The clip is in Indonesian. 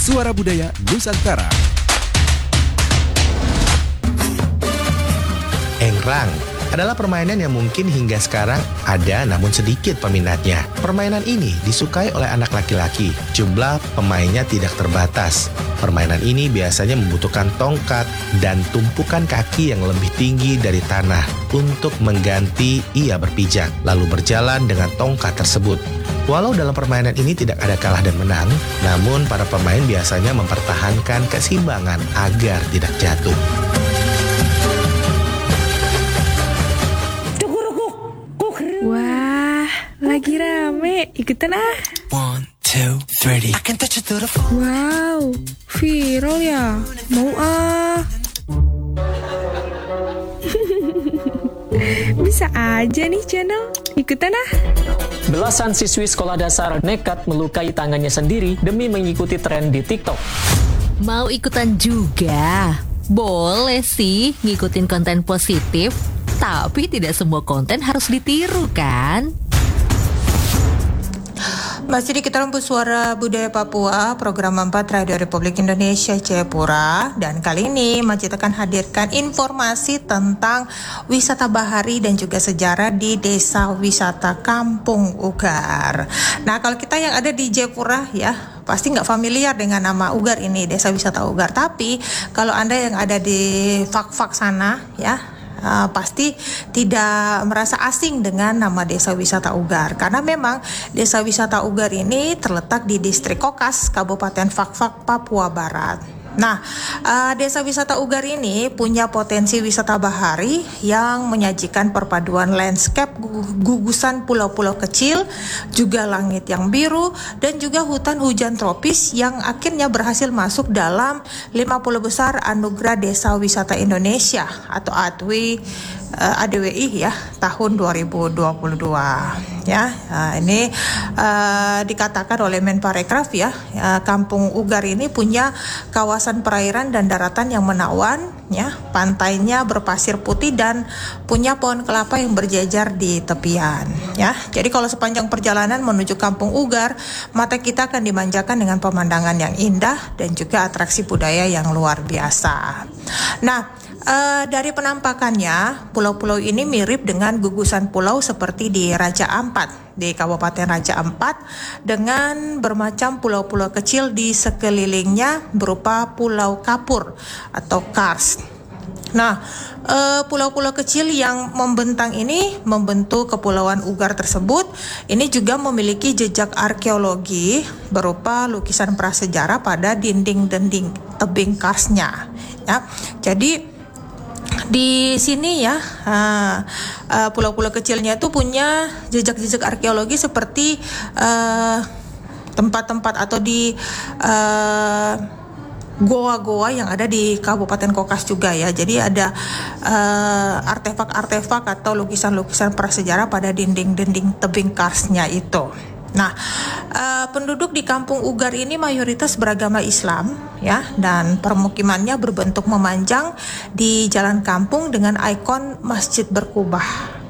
Suara Budaya Nusantara. Engrang adalah permainan yang mungkin hingga sekarang ada namun sedikit peminatnya. Permainan ini disukai oleh anak laki-laki. Jumlah pemainnya tidak terbatas. Permainan ini biasanya membutuhkan tongkat dan tumpukan kaki yang lebih tinggi dari tanah untuk mengganti ia berpijak, lalu berjalan dengan tongkat tersebut. Walau dalam permainan ini tidak ada kalah dan menang, namun para pemain biasanya mempertahankan keseimbangan agar tidak jatuh. Wah, lagi rame. Ikutan ah. 1, 2, 3. Wow, viral ya. Mau ah. Bisa aja nih channel. Ikutan ah. Belasan siswi sekolah dasar nekat melukai tangannya sendiri demi mengikuti tren di TikTok. Mau ikutan juga? Boleh sih ngikutin konten positif, tapi tidak semua konten harus ditiru kan? Masih di Kita Suara Budaya Papua, program 4 Radio Republik Indonesia Jayapura. Dan kali ini Majid akan hadirkan informasi tentang wisata bahari dan juga sejarah di Desa Wisata Kampung Ugar. Nah, kalau kita yang ada di Jayapura ya, pasti nggak familiar dengan nama Ugar ini, Desa Wisata Ugar. Tapi kalau Anda yang ada di Fak-Fak sana ya, pasti tidak merasa asing dengan nama Desa Wisata Ugar, karena memang Desa Wisata Ugar ini terletak di Distrik Kokas, Kabupaten Fak-Fak, Papua Barat. Nah, Desa Wisata Ugar ini punya potensi wisata bahari yang menyajikan perpaduan landscape gugusan pulau-pulau kecil, juga langit yang biru, dan juga hutan hujan tropis yang akhirnya berhasil masuk dalam 50 besar Anugerah Desa Wisata Indonesia atau ADWI ya tahun 2022 ya. Ini dikatakan oleh Menparekraf ya, Kampung Ugar ini punya kawasan perairan dan daratan yang menawan ya, pantainya berpasir putih dan punya pohon kelapa yang berjejer di tepian ya. Jadi kalau sepanjang perjalanan menuju Kampung Ugar, mata kita akan dimanjakan dengan pemandangan yang indah dan juga atraksi budaya yang luar biasa. Nah, dari penampakannya, pulau-pulau ini mirip dengan gugusan pulau seperti di Raja Ampat, di Kabupaten Raja Ampat, dengan bermacam pulau-pulau kecil di sekelilingnya berupa Pulau Kapur atau Kars. Nah, pulau-pulau kecil yang membentang ini membentuk Kepulauan Ugar tersebut. Ini juga memiliki jejak arkeologi berupa lukisan prasejarah pada dinding-dinding tebing karsnya. Ya, jadi di sini ya, pulau-pulau kecilnya itu punya jejak-jejak arkeologi seperti tempat-tempat atau di goa-goa yang ada di Kabupaten Kokas juga ya. Jadi ada artefak-artefak atau lukisan-lukisan prasejarah pada dinding-dinding tebing karsnya itu. Nah, penduduk di Kampung Ugar ini mayoritas beragama Islam ya, dan permukimannya berbentuk memanjang di jalan kampung dengan ikon masjid berkubah.